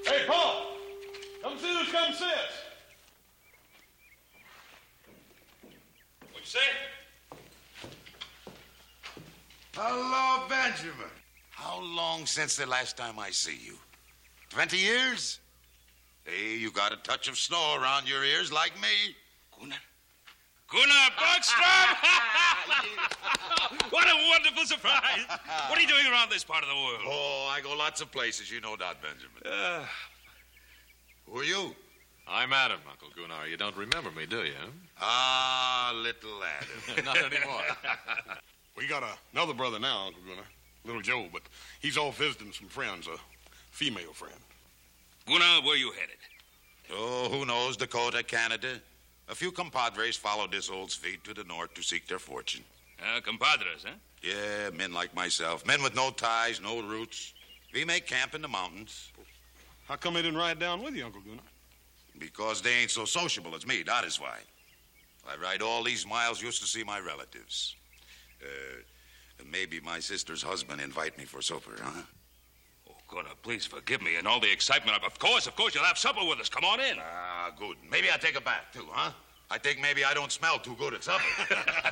Hey, Paul! Come see who's come see us. What you say? Hello, Benjamin. How long since the last time I see you? 20 years? Hey, you got a touch of snow around your ears like me. Gunnar Bergstrom! What a wonderful surprise. What are you doing around this part of the world? Oh, I go lots of places. You know that, Benjamin. Who are you? I'm Adam, Uncle Gunnar. You don't remember me, do you? Ah, little Adam. Not anymore. We got another brother now, Uncle Gunnar. Little Joe, but he's off visiting some friends, a female friend. Gunnar, where you headed? Oh, who knows? Dakota, Canada. A few compadres followed this old feet to the north to seek their fortune. Compadres, huh? Yeah, men like myself. Men with no ties, no roots. We make camp in the mountains. How come they didn't ride down with you, Uncle Gunnar? Because they ain't so sociable as me, that is why. I ride all these miles just to see my relatives. Maybe my sister's husband invite me for supper, huh? Oh, Gunnar, please forgive me and all the excitement. Of course, you'll have supper with us. Come on in. Ah, good. Maybe I take a bath, too, huh? I think maybe I don't smell too good at supper.